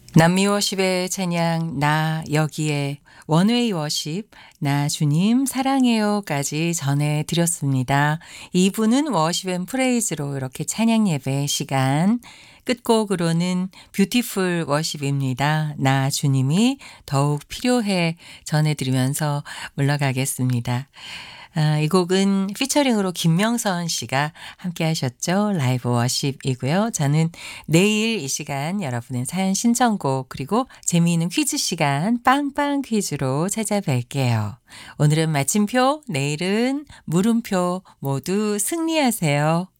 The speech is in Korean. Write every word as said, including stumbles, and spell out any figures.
남미 워십의 찬양 나 여기에 원웨이 워십 나 주님 사랑해요까지 전해드렸습니다. 이 부는 워십 앤 프레이즈로 이렇게 찬양 예배 시간 끝곡으로는 뷰티풀 워십입니다. 나 주님이 더욱 필요해 전해드리면서 물러가겠습니다. 아, 이 곡은 피처링으로 김명선 씨가 함께 하셨죠. 라이브 워십이고요. 저는 내일 이 시간 여러분의 사연 신청곡 그리고 재미있는 퀴즈 시간 빵빵 퀴즈로 찾아뵐게요. 오늘은 마침표, 내일은 물음표 모두 승리하세요.